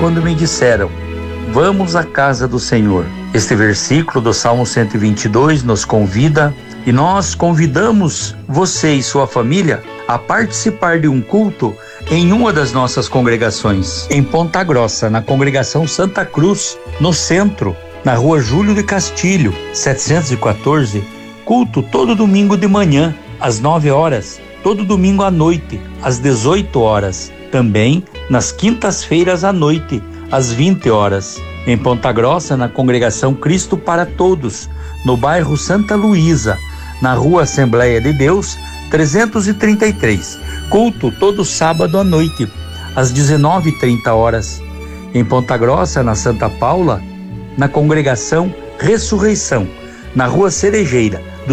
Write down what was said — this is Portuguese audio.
quando me disseram: vamos à casa do Senhor. Este versículo do Salmo 122 nos convida, e nós convidamos você e sua família a participar de um culto em uma das nossas congregações, em Ponta Grossa, na congregação Santa Cruz, no centro, na rua Júlio de Castilho, 714, culto todo domingo de manhã, às 9 horas, todo domingo à noite, às 18 horas, também nas quintas-feiras à noite, às 20 horas. Em Ponta Grossa, na congregação Cristo para Todos, no bairro Santa Luísa, na rua Assembleia de Deus, 333. Culto todo sábado à noite, às 19h30 horas. Em Ponta Grossa, na Santa Paula, na congregação Ressurreição, na rua Cerejeira,